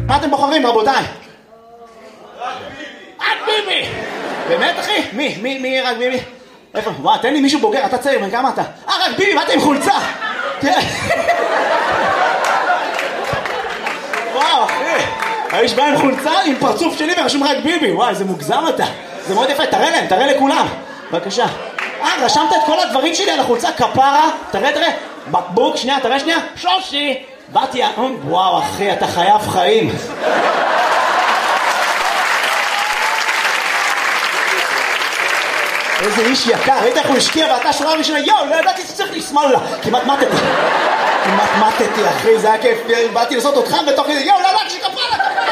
מה אתם בוחרים, רבותיי? רק ביבי! באמת, אחי? מי רק ביבי? איפה? וואו, תן לי מישהו בוגר, אתה צעיר, כמה אתה? רק ביבי, מה אתה עם חולצה? וואו, אחי, האיש בא עם חולצה עם פרצוף שלי ורשום רק ביבי. וואי, איזה מוגזם אתה. זה מאוד יפה, תראה להם, תראה לכולם. בבקשה. רשמת את כל הדברים שלי על החולצה, כפרה. תראה. בקבוק, שנייה, תראה שנייה. שושי. באתי, וואו, אחי, אתה חייב חיים. איזה איש יקר, ראית איך הוא השקיע ואתה שורה ראשונה, יואו, לא ידעתי שצריך לשמאלה. כמעט מתתי, אחי, זה היה כיף, באתי לעשות אותך בתוך כזה, יואו, לא,